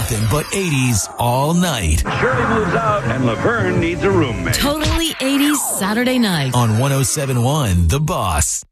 Nothing but 80s all night. Shirley moves out, and Laverne needs a roommate. Totally 80s Saturday night. On 107.1 The Boss.